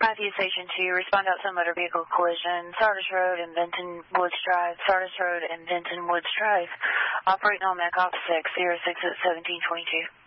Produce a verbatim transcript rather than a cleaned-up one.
Matthew Station two, respond out some motor vehicle collision, Sardis Road and Benton Woods Drive, Sardis Road and Benton Woods Drive, operating on M A C O P six, zero six at seventeen twenty-two.